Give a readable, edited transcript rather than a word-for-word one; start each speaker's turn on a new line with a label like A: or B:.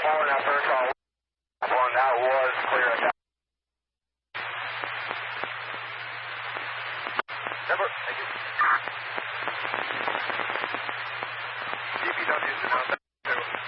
A: following that first call. One, that was clear. Number, thank you.